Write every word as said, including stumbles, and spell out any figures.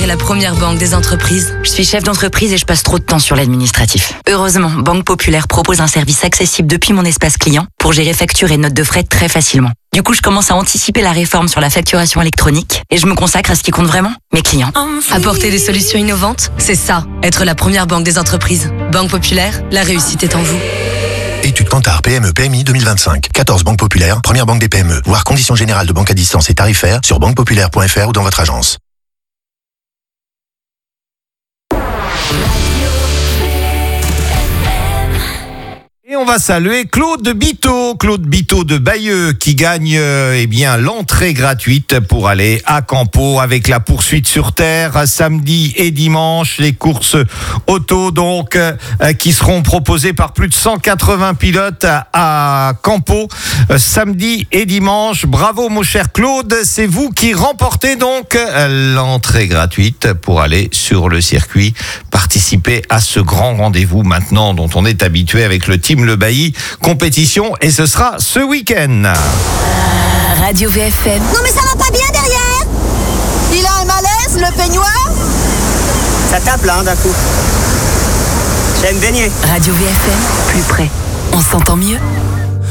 est la première banque des entreprises. Je suis chef d'entreprise et je passe trop de temps sur l'administratif. Heureusement, Banque Populaire propose un service accessible depuis mon espace client pour gérer factures et notes de frais très facilement. Du coup, je commence à anticiper la réforme sur la facturation électronique et je me consacre à ce qui compte vraiment, mes clients. Apporter des solutions innovantes, c'est ça, être la première banque des entreprises. Banque Populaire, la réussite est en vous. Étude Kantar P M E P M I deux mille vingt-cinq. quatorze banques populaires, première banque des P M E. Voir conditions générales de banque à distance et tarifaires sur banque populaire point f r ou dans votre agence. Et on va saluer Claude Biteau, Claude Biteau de Bayeux qui gagne euh, eh bien l'entrée gratuite pour aller à Campo avec la poursuite sur terre samedi et dimanche, les courses auto donc euh, qui seront proposées par plus de cent quatre-vingts pilotes à, à Campo euh, samedi et dimanche. Bravo mon cher Claude, c'est vous qui remportez donc euh, l'entrée gratuite pour aller sur le circuit, participer à ce grand rendez-vous maintenant dont on est habitué avec le team Le Bailly compétition et ce sera ce week-end. Radio V F M. Non mais ça va pas bien derrière. Il a un malaise, le peignoir. Ça tape là, hein, d'un coup. J'aime baigner. Radio V F M, plus près. On s'entend mieux.